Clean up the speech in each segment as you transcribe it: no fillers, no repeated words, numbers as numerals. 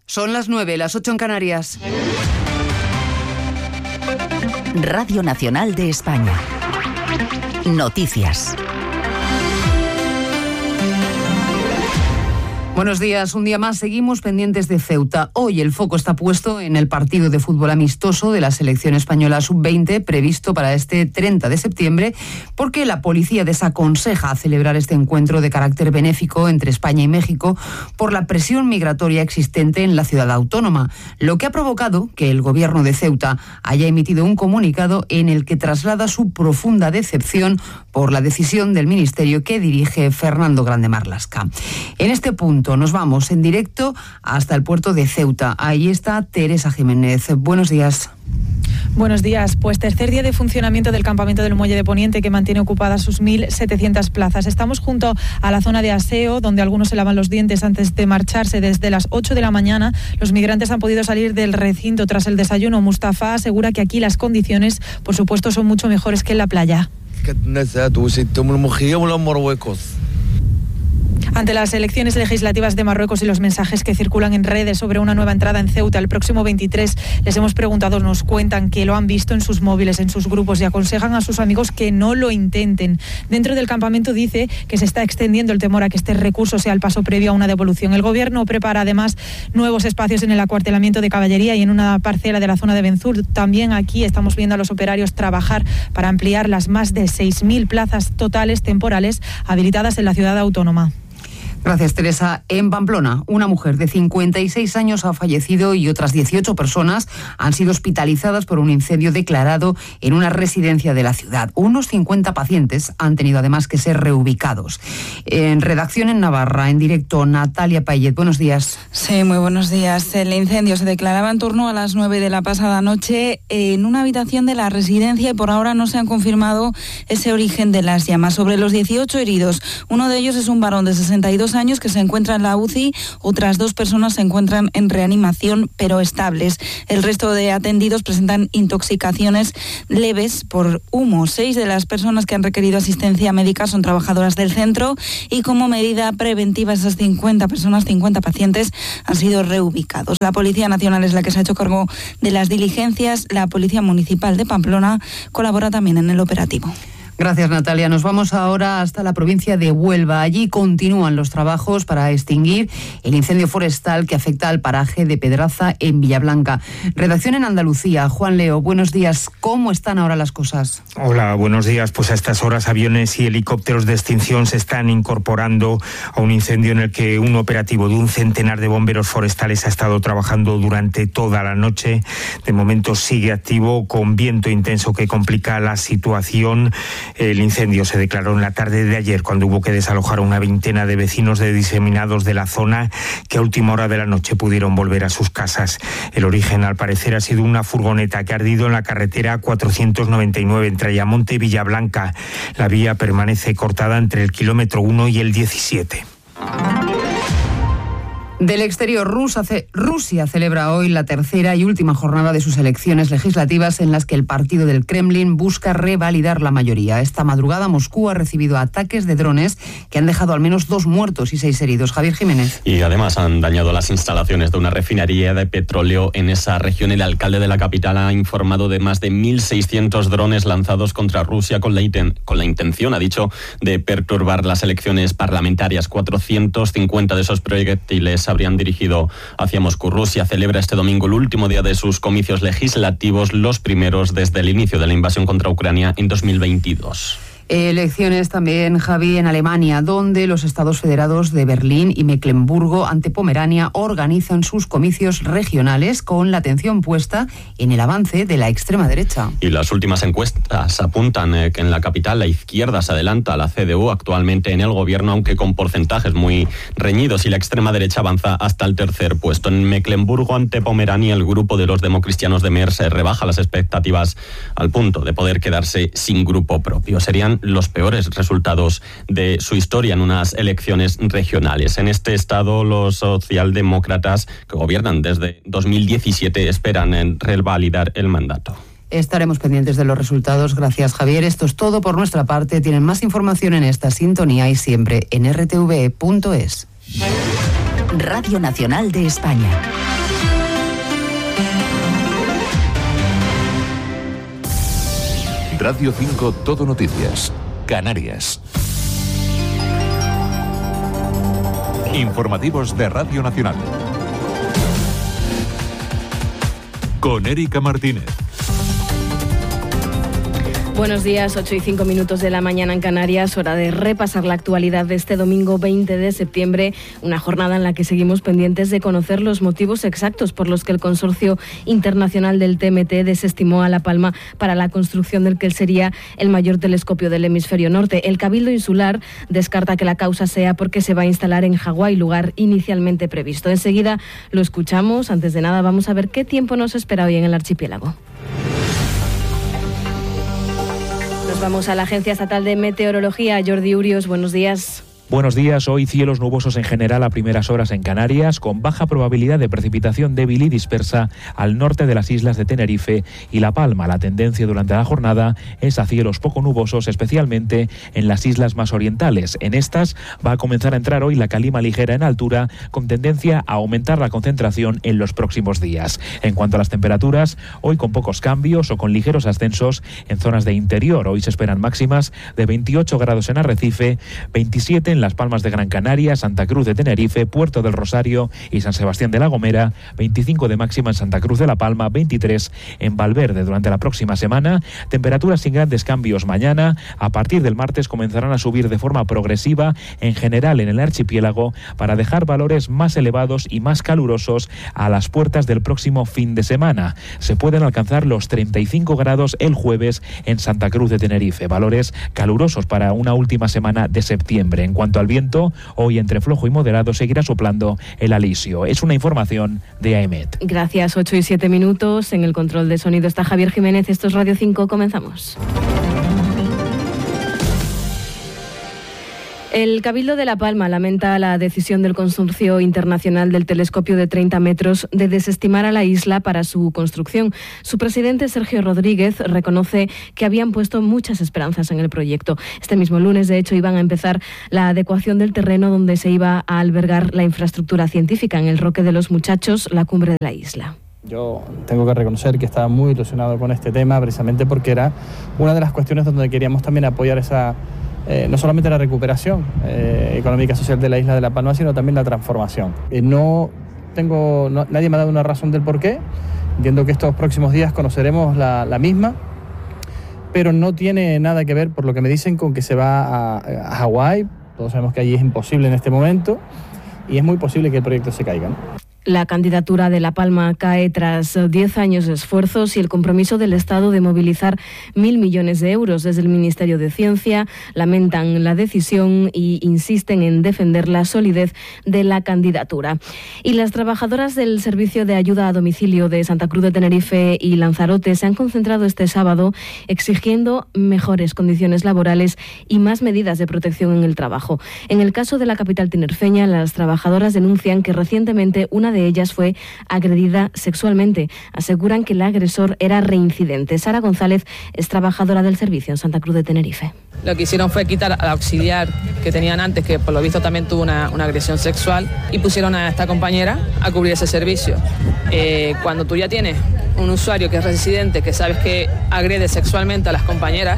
Son las 9, las 8 en Canarias. Radio Nacional de España. Noticias. Buenos días, un día más seguimos pendientes de Ceuta. Hoy el foco está puesto en el partido de fútbol amistoso de la selección española sub-20 previsto para este 30 de septiembre porque la policía desaconseja celebrar este encuentro de carácter benéfico entre España y México por la presión migratoria existente en la ciudad autónoma, lo que ha provocado que el gobierno de Ceuta haya emitido un comunicado en el que traslada su profunda decepción por la decisión del ministerio que dirige Fernando Grande Marlaska. En este punto nos vamos en directo hasta el puerto de Ceuta. Ahí está Teresa Jiménez. Buenos días. Buenos días. Pues tercer día de funcionamiento del campamento del Muelle de Poniente, que mantiene ocupadas sus 1.700 plazas. Estamos junto a la zona de aseo, donde algunos se lavan los dientes antes de marcharse. Desde las 8 de la mañana, los migrantes han podido salir del recinto tras el desayuno. Mustafa asegura que aquí las condiciones, por supuesto, son mucho mejores que en la playa. Ante las elecciones legislativas de Marruecos y los mensajes que circulan en redes sobre una nueva entrada en Ceuta el próximo 23, les hemos preguntado, nos cuentan que lo han visto en sus móviles, en sus grupos, y aconsejan a sus amigos que no lo intenten. Dentro del campamento dice que se está extendiendo el temor a que este recurso sea el paso previo a una devolución. El gobierno prepara además nuevos espacios en el acuartelamiento de caballería y en una parcela de la zona de Benzur. También aquí estamos viendo a los operarios trabajar para ampliar las más de 6.000 plazas totales temporales habilitadas en la ciudad autónoma. Gracias, Teresa. En Pamplona, una mujer de 56 años ha fallecido y otras 18 personas han sido hospitalizadas por un incendio declarado en una residencia de la ciudad. Unos 50 pacientes han tenido además que ser reubicados. En redacción en Navarra, en directo, Natalia Payet. Buenos días. Sí, muy buenos días. El incendio se declaraba en torno a las 9 de la pasada noche en una habitación de la residencia y por ahora no se han confirmado ese origen de las llamas. Sobre los 18 heridos, uno de ellos es un varón de 62 años que se encuentra en la UCI, otras 2 personas se encuentran en reanimación pero estables. El resto de atendidos presentan intoxicaciones leves por humo. 6 de las personas que han requerido asistencia médica son trabajadoras del centro y como medida preventiva esas 50 personas, 50 pacientes han sido reubicados. La Policía Nacional es la que se ha hecho cargo de las diligencias. La Policía Municipal de Pamplona colabora también en el operativo. Gracias, Natalia. Nos vamos ahora hasta la provincia de Huelva. Allí continúan los trabajos para extinguir el incendio forestal que afecta al paraje de Pedraza en Villablanca. Redacción en Andalucía. Juan Leo, buenos días. ¿Cómo están ahora las cosas? Hola, buenos días. Pues a estas horas aviones y helicópteros de extinción se están incorporando a un incendio en el que un operativo de un centenar de bomberos forestales ha estado trabajando durante toda la noche. De momento sigue activo con viento intenso que complica la situación. El incendio se declaró en la tarde de ayer cuando hubo que desalojar a una veintena de vecinos de diseminados de la zona que a última hora de la noche pudieron volver a sus casas. El origen, al parecer, ha sido una furgoneta que ha ardido en la carretera 499 entre Ayamonte y Villablanca. La vía permanece cortada entre el kilómetro 1 y el 17. Del exterior, Rusia celebra hoy la tercera y última jornada de sus elecciones legislativas en las que el partido del Kremlin busca revalidar la mayoría. Esta madrugada Moscú ha recibido ataques de drones que han dejado al menos 2 muertos y 6 heridos. Javier Jiménez. Y además han dañado las instalaciones de una refinería de petróleo en esa región. El alcalde de la capital ha informado de más de 1.600 drones lanzados contra Rusia con la intención, ha dicho, de perturbar las elecciones parlamentarias. 450 de esos proyectiles habrían dirigido hacia Moscú. Rusia celebra este domingo el último día de sus comicios legislativos, los primeros desde el inicio de la invasión contra Ucrania en 2022. Elecciones también, Javi, en Alemania, donde los estados federados de Berlín y Mecklemburgo ante Pomerania organizan sus comicios regionales con la atención puesta en el avance de la extrema derecha. Y las últimas encuestas apuntan que en la capital la izquierda se adelanta a la CDU actualmente en el gobierno, aunque con porcentajes muy reñidos, y la extrema derecha avanza hasta el tercer puesto. En Mecklemburgo ante Pomerania, el grupo de los democristianos de Merz rebaja las expectativas al punto de poder quedarse sin grupo propio. Serían los peores resultados de su historia en unas elecciones regionales. En este estado, los socialdemócratas, que gobiernan desde 2017, esperan en revalidar el mandato. Estaremos pendientes de los resultados. Gracias, Javier. Esto es todo por nuestra parte. Tienen más información en esta sintonía y siempre en rtv.es. Radio Nacional de España. Radio 5 Todo Noticias, Canarias. Informativos de Radio Nacional. Con Erika Martínez. Buenos días, 8:05 de la mañana en Canarias, hora de repasar la actualidad de este domingo 20 de septiembre, una jornada en la que seguimos pendientes de conocer los motivos exactos por los que el Consorcio Internacional del TMT desestimó a La Palma para la construcción del que sería el mayor telescopio del hemisferio norte. El Cabildo Insular descarta que la causa sea porque se va a instalar en Hawái, lugar inicialmente previsto. Enseguida lo escuchamos. Antes de nada, vamos a ver qué tiempo nos espera hoy en el archipiélago. Nos vamos a la Agencia Estatal de Meteorología. Jordi Urios, buenos días. Buenos días. Hoy cielos nubosos en general a primeras horas en Canarias, con baja probabilidad de precipitación débil y dispersa al norte de las islas de Tenerife y La Palma. La tendencia durante la jornada es a cielos poco nubosos, especialmente en las islas más orientales. En estas va a comenzar a entrar hoy la calima ligera en altura, con tendencia a aumentar la concentración en los próximos días. En cuanto a las temperaturas, hoy con pocos cambios o con ligeros ascensos en zonas de interior. Hoy se esperan máximas de 28 grados en Arrecife, 27 en Las Palmas de Gran Canaria, Santa Cruz de Tenerife, Puerto del Rosario y San Sebastián de la Gomera, 25 de máxima en Santa Cruz de la Palma, 23 en Valverde. Durante la próxima semana, temperaturas sin grandes cambios. Mañana, a partir del martes, comenzarán a subir de forma progresiva en general en el archipiélago para dejar valores más elevados y más calurosos a las puertas del próximo fin de semana. Se pueden alcanzar los 35 grados el jueves en Santa Cruz de Tenerife, valores calurosos para una última semana de septiembre. En cuanto al viento, hoy entre flojo y moderado seguirá soplando el alisio. Es una información de AEMET. Gracias, 8:07. En el control de sonido está Javier Jiménez. Esto es Radio 5. Comenzamos. El Cabildo de La Palma lamenta la decisión del Consorcio Internacional del Telescopio de 30 metros de desestimar a la isla para su construcción. Su presidente, Sergio Rodríguez, reconoce que habían puesto muchas esperanzas en el proyecto. Este mismo lunes, de hecho, iban a empezar la adecuación del terreno donde se iba a albergar la infraestructura científica en el Roque de los Muchachos, la cumbre de la isla. Yo tengo que reconocer que estaba muy ilusionado con este tema, precisamente porque era una de las cuestiones donde queríamos también apoyar esa... no solamente la recuperación económica y social de la isla de La Palma, sino también la transformación. Nadie me ha dado una razón del por qué. Entiendo que estos próximos días conoceremos la misma, pero no tiene nada que ver, por lo que me dicen, con que se va a Hawái. Todos sabemos que allí es imposible en este momento y es muy posible que el proyecto se caiga, ¿no? La candidatura de La Palma cae tras 10 años de esfuerzos y el compromiso del Estado de movilizar 1.000 millones de euros. Desde el Ministerio de Ciencia lamentan la decisión y insisten en defender la solidez de la candidatura. Y las trabajadoras del Servicio de Ayuda a Domicilio de Santa Cruz de Tenerife y Lanzarote se han concentrado este sábado exigiendo mejores condiciones laborales y más medidas de protección en el trabajo. En el caso de la capital tinerfeña, las trabajadoras denuncian que recientemente una de ellas fue agredida sexualmente. Aseguran que el agresor era reincidente. Sara González es trabajadora del servicio en Santa Cruz de Tenerife. Lo que hicieron fue quitar al auxiliar que tenían antes, que por lo visto también tuvo una agresión sexual, y pusieron a esta compañera a cubrir ese servicio. Cuando tú ya tienes un usuario que es residente, que sabes que agrede sexualmente a las compañeras,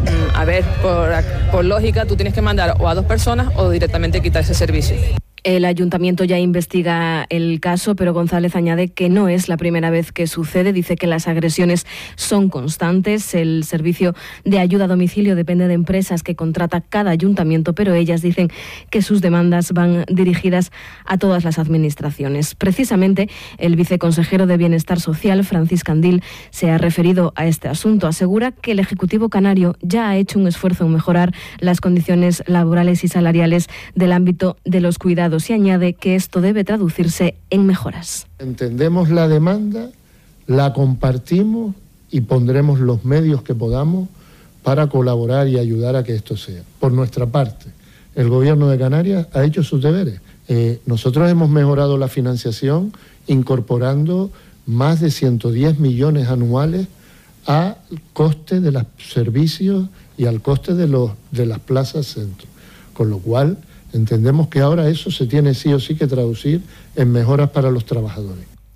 por lógica tú tienes que mandar o a 2 personas o directamente quitar ese servicio. El ayuntamiento ya investiga el caso, pero González añade que no es la primera vez que sucede. Dice que las agresiones son constantes. El servicio de ayuda a domicilio depende de empresas que contrata cada ayuntamiento, pero ellas dicen que sus demandas van dirigidas a todas las administraciones. Precisamente, el viceconsejero de Bienestar Social, Francis Candil, se ha referido a este asunto. Asegura que el Ejecutivo canario ya ha hecho un esfuerzo en mejorar las condiciones laborales y salariales del ámbito de los cuidados, y añade que esto debe traducirse en mejoras. Entendemos la demanda, la compartimos y pondremos los medios que podamos para colaborar y ayudar a que esto sea. Por nuestra parte, el Gobierno de Canarias ha hecho sus deberes. Nosotros hemos mejorado la financiación incorporando más de 110 millones anuales al coste de los servicios y al coste de las plazas centro, con lo cual entendemos que ahora eso se tiene sí o sí que traducir en mejoras para los trabajadores.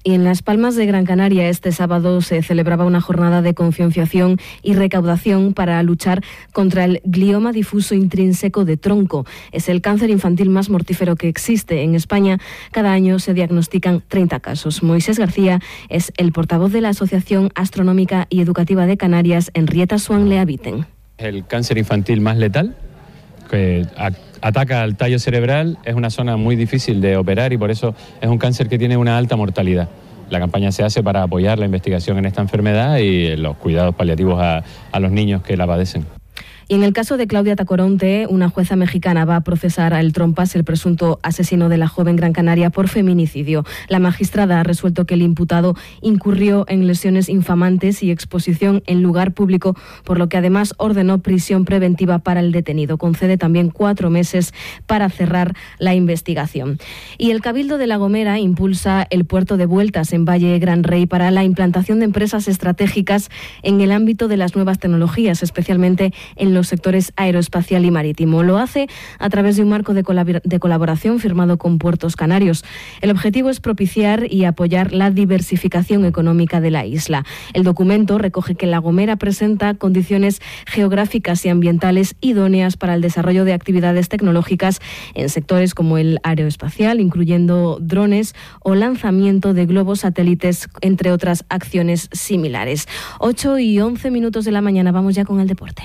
Y en Las Palmas de Gran Canaria este sábado se celebraba una jornada de concienciación y recaudación para luchar contra el glioma difuso intrínseco de tronco. Es el cáncer infantil más mortífero que existe en España. Cada año se diagnostican 30 casos. Moisés García es el portavoz de la Asociación Astronómica y Educativa de Canarias en Rieta Swan Le Habiten. El cáncer infantil más letal, que ataca al tallo cerebral, es una zona muy difícil de operar y por eso es un cáncer que tiene una alta mortalidad. La campaña se hace para apoyar la investigación en esta enfermedad y los cuidados paliativos a los niños que la padecen. Y en el caso de Claudia Tacoronte, una jueza mexicana va a procesar a El Trompas, el presunto asesino de la joven Gran Canaria, por feminicidio. La magistrada ha resuelto que el imputado incurrió en lesiones infamantes y exposición en lugar público, por lo que además ordenó prisión preventiva para el detenido. Concede también 4 meses para cerrar la investigación. Y el Cabildo de La Gomera impulsa el puerto de Vueltas en Valle Gran Rey para la implantación de empresas estratégicas en el ámbito de las nuevas tecnologías, especialmente en los sectores aeroespacial y marítimo. Lo hace a través de un marco de colaboración firmado con Puertos Canarios. El objetivo es propiciar y apoyar la diversificación económica de la isla. El documento recoge que La Gomera presenta condiciones geográficas y ambientales idóneas para el desarrollo de actividades tecnológicas en sectores como el aeroespacial, incluyendo drones o lanzamiento de globos satélites, entre otras acciones similares. 8:11 de la mañana, vamos ya con el deporte.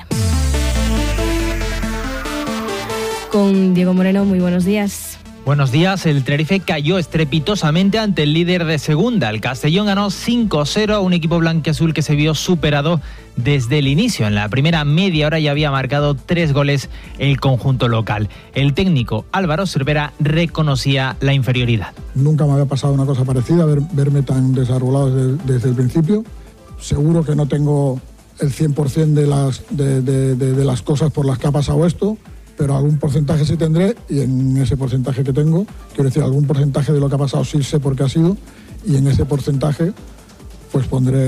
Con Diego Moreno, muy buenos días. Buenos días. El Tenerife cayó estrepitosamente ante el líder de segunda. El Castellón ganó 5-0 a un equipo blanquiazul que se vio superado desde el inicio. En la primera media hora ya había marcado 3 goles el conjunto local. El técnico Álvaro Cervera reconocía la inferioridad. Nunca me había pasado una cosa parecida, verme tan desarbolado desde el principio. Seguro que no tengo el 100% de las cosas por las que ha pasado esto, pero algún porcentaje sí tendré, y en ese porcentaje que tengo, quiero decir, algún porcentaje de lo que ha pasado sí sé por qué ha sido, y en ese porcentaje pues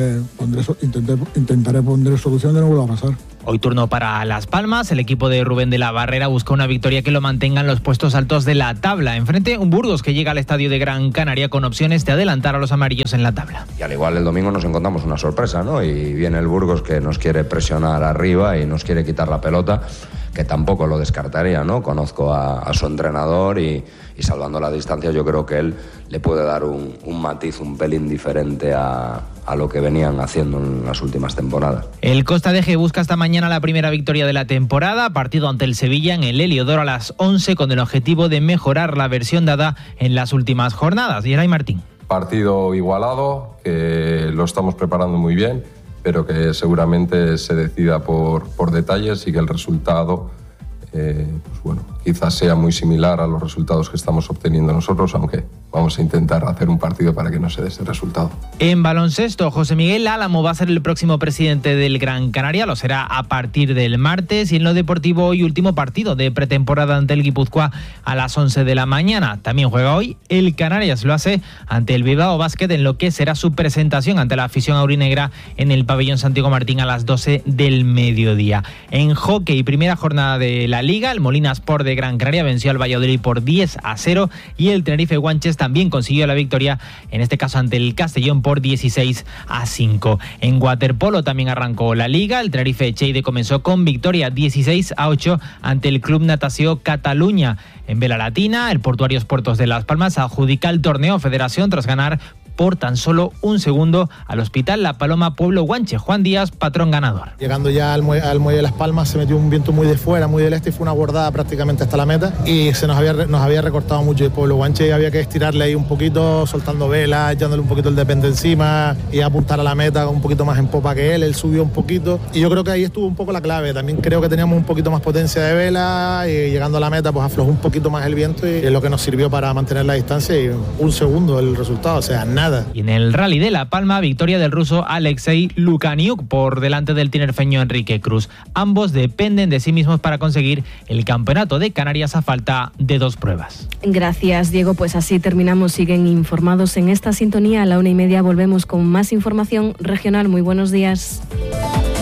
intentaré poner solución de no vuelva a pasar. Hoy turno para Las Palmas. El equipo de Rubén de la Barrera busca una victoria que lo mantenga en los puestos altos de la tabla. Enfrente un Burgos que llega al estadio de Gran Canaria con opciones de adelantar a los amarillos en la tabla. Y al igual el domingo nos encontramos una sorpresa, ¿no? Y viene el Burgos que nos quiere presionar arriba y nos quiere quitar la pelota, que tampoco lo descartaría, ¿no? Conozco a su entrenador y salvando la distancia yo creo que él le puede dar un matiz un pelín diferente a lo que venían haciendo en las últimas temporadas. El Costa de G busca esta mañana la primera victoria de la temporada, partido ante el Sevilla en el Heliodoro a las 11 con el objetivo de mejorar la versión dada en las últimas jornadas. Yeray Martín. Partido igualado, que lo estamos preparando muy bien, pero que seguramente se decida por detalles y que el resultado quizás sea muy similar a los resultados que estamos obteniendo nosotros, aunque vamos a intentar hacer un partido para que no se dé ese resultado. En baloncesto, José Miguel Álamo va a ser el próximo presidente del Gran Canaria, lo será a partir del martes, y en lo deportivo hoy último partido de pretemporada ante el Guipúzcoa a las 11 de la mañana. También juega hoy el Canarias, lo hace ante el Bilbao Basket en lo que será su presentación ante la afición aurinegra en el pabellón Santiago Martín a las 12 del mediodía. En hockey, primera jornada de la Liga, el Molina Sport de Gran Canaria venció al Valladolid por 10-0 y el Tenerife Guanches también consiguió la victoria, en este caso ante el Castellón por 16-5. En waterpolo también arrancó la Liga, el Tenerife Echeide comenzó con victoria 16-8 ante el Club Natació Cataluña. En vela latina, el Portuarios Puertos de Las Palmas adjudica el torneo Federación tras ganar por tan solo un segundo al Hospital La Paloma Pueblo Guanche. Juan Díaz, patrón ganador. Llegando ya al muelle de Las Palmas se metió un viento muy de fuera, muy del este, y fue una bordada prácticamente hasta la meta y nos había recortado mucho el Pueblo Guanche y había que estirarle ahí un poquito, soltando velas, echándole un poquito el depende encima y apuntar a la meta un poquito más en popa que él subió un poquito y yo creo que ahí estuvo un poco la clave. También creo que teníamos un poquito más potencia de vela y llegando a la meta pues aflojó un poquito más el viento y es lo que nos sirvió para mantener la distancia y un segundo el resultado, o sea, nada. Y en el Rally de La Palma, victoria del ruso Alexei Lukaniuk por delante del tinerfeño Enrique Cruz. Ambos dependen de sí mismos para conseguir el campeonato de Canarias a falta de 2 pruebas. Gracias, Diego. Pues así terminamos. Siguen informados en esta sintonía. A la 1:30 volvemos con más información regional. Muy buenos días.